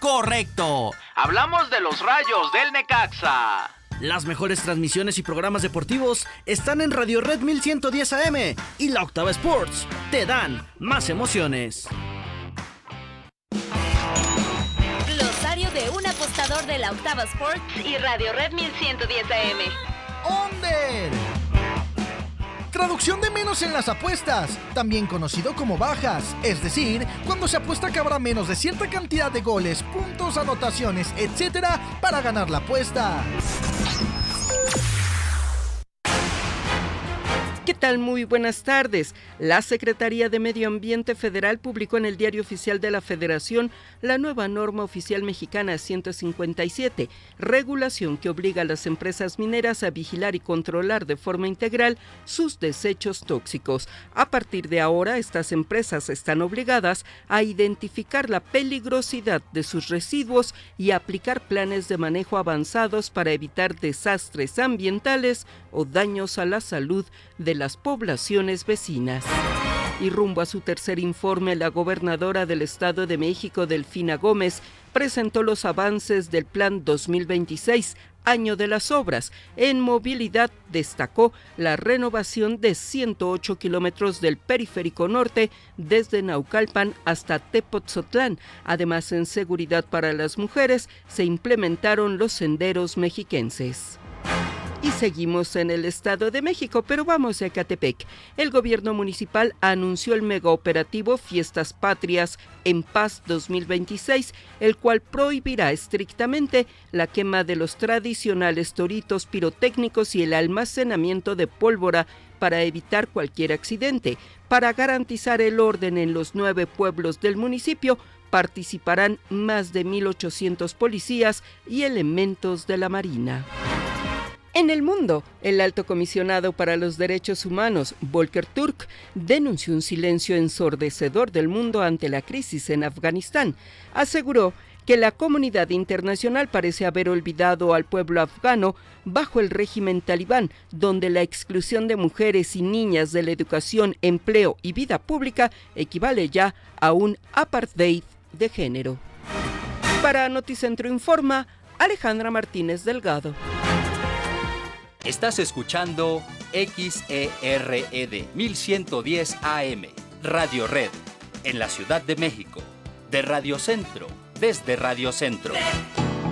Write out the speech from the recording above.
Correcto. Hablamos de los Rayos del Necaxa. Las mejores transmisiones y programas deportivos están en Radio Red 1110 AM y La Octava Sports. Te dan más emociones. Glosario de un apostador de La Octava Sports y Radio Red 1110 AM. Under. Traducción de menos en las apuestas, también conocido como bajas, es decir, cuando se apuesta que habrá menos de cierta cantidad de goles, puntos, anotaciones, etc. para ganar la apuesta. ¿Qué tal? Muy buenas tardes. La Secretaría de Medio Ambiente Federal publicó en el Diario Oficial de la Federación la nueva norma oficial mexicana 157, regulación que obliga a las empresas mineras a vigilar y controlar de forma integral sus desechos tóxicos. A partir de ahora, estas empresas están obligadas a identificar la peligrosidad de sus residuos y aplicar planes de manejo avanzados para evitar desastres ambientales o daños a la salud de las poblaciones vecinas. Y rumbo a su tercer informe, la gobernadora del Estado de México, Delfina Gómez, presentó los avances del Plan 2026, Año de las Obras. En movilidad destacó la renovación de 108 kilómetros del Periférico Norte desde Naucalpan hasta Tepotzotlán. Además, en seguridad para las mujeres, se implementaron los senderos mexiquenses. Y seguimos en el Estado de México, pero vamos a Ecatepec. El gobierno municipal anunció el megaoperativo Fiestas Patrias en Paz 2026, el cual prohibirá estrictamente la quema de los tradicionales toritos pirotécnicos y el almacenamiento de pólvora para evitar cualquier accidente. Para garantizar el orden en los 9 pueblos del municipio, participarán más de 1,800 policías y elementos de la Marina. En el mundo, el alto comisionado para los derechos humanos, Volker Turk, denunció un silencio ensordecedor del mundo ante la crisis en Afganistán. Aseguró que la comunidad internacional parece haber olvidado al pueblo afgano bajo el régimen talibán, donde la exclusión de mujeres y niñas de la educación, empleo y vida pública equivale ya a un apartheid de género. Para Noticentro Informa, Alejandra Martínez Delgado. Estás escuchando XERED 1110 AM, Radio Red, en la Ciudad de México, de Radio Centro, desde Radio Centro.